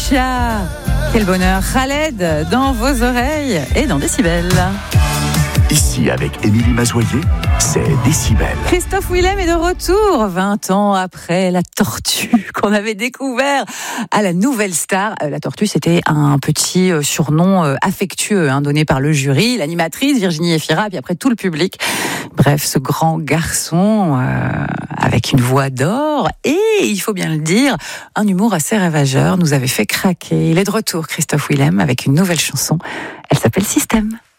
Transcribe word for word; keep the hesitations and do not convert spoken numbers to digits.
Sia. Quel bonheur. Khaled dans vos oreilles et dans Décibel. Ici, avec Émilie Mazoyer, c'est Décibel. Christophe Willem est de retour, vingt ans après la tortue qu'on avait découvert à la Nouvelle Star. La tortue, c'était un petit surnom affectueux hein, donné par le jury, l'animatrice Virginie Efira, puis après tout le public. Bref, ce grand garçon euh, avec une voix d'or et, il faut bien le dire, un humour assez ravageur nous avait fait craquer. Il est de retour, Christophe Willem, avec une nouvelle chanson. Elle s'appelle Système.